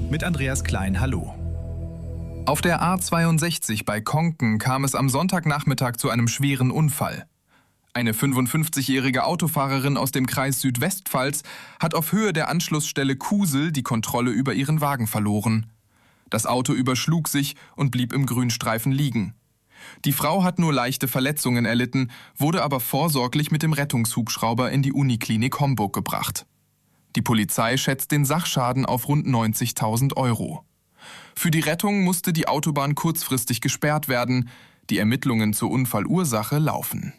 mit Andreas Klein, hallo. Auf der A62 bei Konken kam es am Sonntagnachmittag zu einem schweren Unfall. Eine 55-jährige Autofahrerin aus dem Kreis Südwestpfalz hat auf Höhe der Anschlussstelle Kusel die Kontrolle über ihren Wagen verloren. Das Auto überschlug sich und blieb im Grünstreifen liegen. Die Frau hat nur leichte Verletzungen erlitten, wurde aber vorsorglich mit dem Rettungshubschrauber in die Uniklinik Homburg gebracht. Die Polizei schätzt den Sachschaden auf rund 90.000 Euro. Für die Rettung musste die Autobahn kurzfristig gesperrt werden. Die Ermittlungen zur Unfallursache laufen.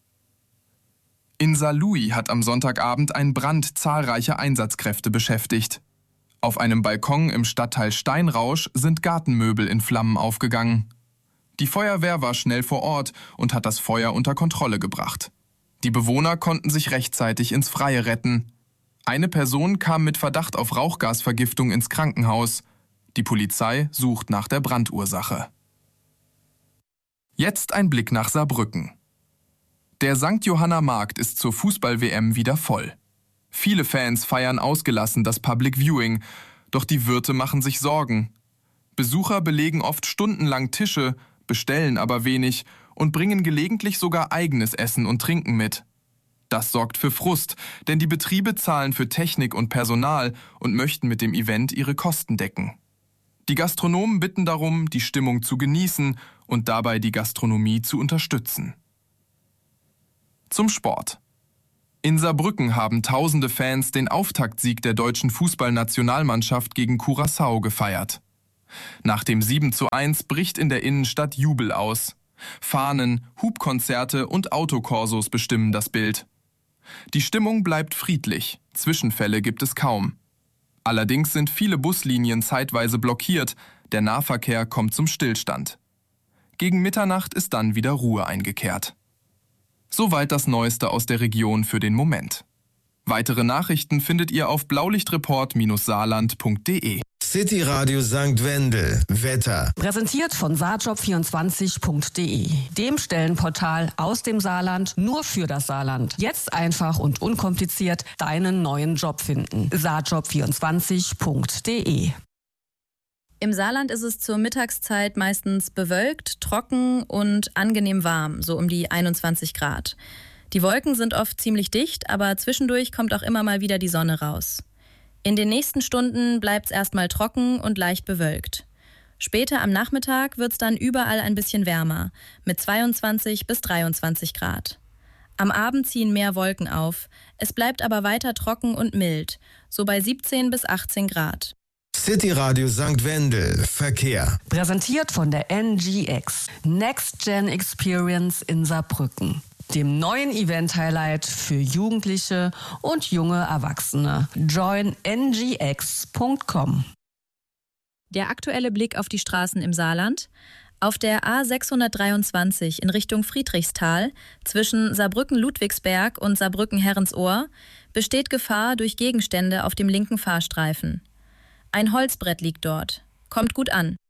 In Saarlouis hat am Sonntagabend ein Brand zahlreiche Einsatzkräfte beschäftigt. Auf einem Balkon im Stadtteil Steinrausch sind Gartenmöbel in Flammen aufgegangen. Die Feuerwehr war schnell vor Ort und hat das Feuer unter Kontrolle gebracht. Die Bewohner konnten sich rechtzeitig ins Freie retten. Eine Person kam mit Verdacht auf Rauchgasvergiftung ins Krankenhaus. Die Polizei sucht nach der Brandursache. Jetzt ein Blick nach Saarbrücken. Der St. Johanna Markt ist zur Fußball-WM wieder voll. Viele Fans feiern ausgelassen das Public Viewing, doch die Wirte machen sich Sorgen. Besucher belegen oft stundenlang Tische, bestellen aber wenig und bringen gelegentlich sogar eigenes Essen und Trinken mit. Das sorgt für Frust, denn die Betriebe zahlen für Technik und Personal und möchten mit dem Event ihre Kosten decken. Die Gastronomen bitten darum, die Stimmung zu genießen und dabei die Gastronomie zu unterstützen. Zum Sport. In Saarbrücken haben tausende Fans den Auftaktsieg der deutschen Fußballnationalmannschaft gegen Curaçao gefeiert. Nach dem 7:1 bricht in der Innenstadt Jubel aus. Fahnen, Hubkonzerte und Autokorsos bestimmen das Bild. Die Stimmung bleibt friedlich, Zwischenfälle gibt es kaum. Allerdings sind viele Buslinien zeitweise blockiert, der Nahverkehr kommt zum Stillstand. Gegen Mitternacht ist dann wieder Ruhe eingekehrt. Soweit das Neueste aus der Region für den Moment. Weitere Nachrichten findet ihr auf blaulichtreport-saarland.de. City Radio St. Wendel. Wetter. Präsentiert von saarjob24.de, dem Stellenportal aus dem Saarland nur für das Saarland. Jetzt einfach und unkompliziert deinen neuen Job finden. saarjob24.de. Im Saarland ist es zur Mittagszeit meistens bewölkt, trocken und angenehm warm, so um die 21 Grad. Die Wolken sind oft ziemlich dicht, aber zwischendurch kommt auch immer mal wieder die Sonne raus. In den nächsten Stunden bleibt es erstmal trocken und leicht bewölkt. Später am Nachmittag wird es dann überall ein bisschen wärmer, mit 22 bis 23 Grad. Am Abend ziehen mehr Wolken auf, es bleibt aber weiter trocken und mild, so bei 17 bis 18 Grad. City Radio St. Wendel. Verkehr. Präsentiert von der NGX, Next Gen Experience in Saarbrücken, dem neuen Event-Highlight für Jugendliche und junge Erwachsene. Join ngx.com. Der aktuelle Blick auf die Straßen im Saarland. Auf der A623 in Richtung Friedrichsthal zwischen Saarbrücken-Ludwigsberg und Saarbrücken-Herrensohr besteht Gefahr durch Gegenstände auf dem linken Fahrstreifen. Ein Holzbrett liegt dort. Kommt gut an.